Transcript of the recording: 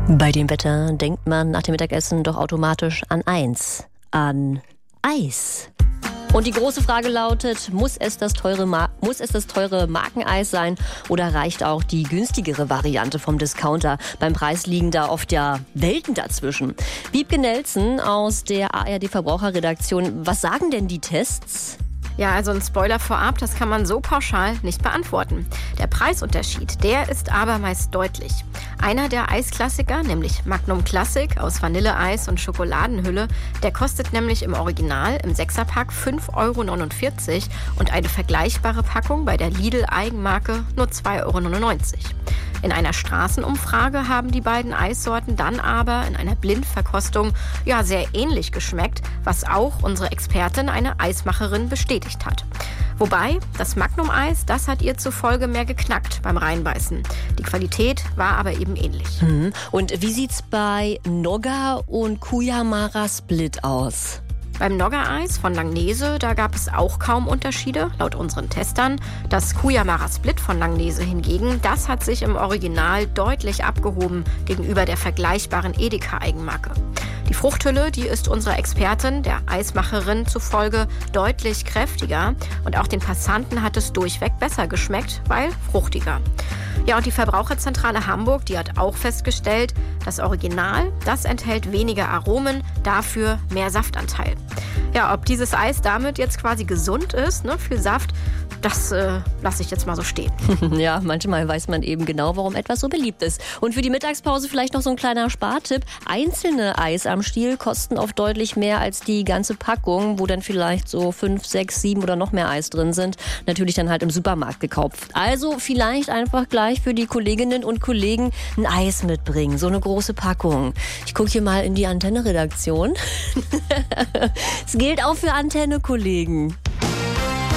Bei dem Wetter denkt man nach dem Mittagessen doch automatisch an eins, an Eis. Und die große Frage lautet, muss es das teure Markeneis sein oder reicht auch die günstigere Variante vom Discounter? Beim Preis liegen da oft ja Welten dazwischen. Wiebke Nelson aus der ARD-Verbraucherredaktion, was sagen denn die Tests? Ja, also ein Spoiler vorab, das kann man so pauschal nicht beantworten. Der Preisunterschied, der ist aber meist deutlich. Einer der Eisklassiker, nämlich Magnum Classic aus Vanilleeis und Schokoladenhülle, der kostet nämlich im Original im 6er-Pack 5,49 € und eine vergleichbare Packung bei der Lidl-Eigenmarke nur 2,99 €. In einer Straßenumfrage haben die beiden Eissorten dann aber in einer Blindverkostung ja sehr ähnlich geschmeckt, was auch unsere Expertin, eine Eismacherin, bestätigt hat. Wobei, das Magnum-Eis, das hat ihr zufolge mehr geknackt beim Reinbeißen. Die Qualität war aber eben ähnlich. Und wie sieht's bei Nogga und Cuyamara Split aus? Beim Nogga-Eis von Langnese, da gab es auch kaum Unterschiede, laut unseren Testern. Das Cuyamara Split von Langnese hingegen, das hat sich im Original deutlich abgehoben gegenüber der vergleichbaren Edeka-Eigenmarke. Die Fruchthülle, die ist unserer Expertin, der Eismacherin zufolge, deutlich kräftiger. Und auch den Passanten hat es durchweg besser geschmeckt, weil fruchtiger. Ja, und die Verbraucherzentrale Hamburg, die hat auch festgestellt, das Original, das enthält weniger Aromen, dafür mehr Saftanteil. Ja, ob dieses Eis damit jetzt quasi gesund ist, viel Saft, das lasse ich jetzt mal so stehen. Ja, manchmal weiß man eben genau, warum etwas so beliebt ist. Und für die Mittagspause vielleicht noch so ein kleiner Spartipp. Einzelne Eis am Stiel kosten oft deutlich mehr als die ganze Packung, wo dann vielleicht so 5, 6, 7 oder noch mehr Eis drin sind. Natürlich dann halt im Supermarkt gekauft. Also vielleicht einfach gleich für die Kolleginnen und Kollegen ein Eis mitbringen. So eine große Packung. Ich gucke hier mal in die Antenne-Redaktion. Es gilt auch für Antenne-Kollegen.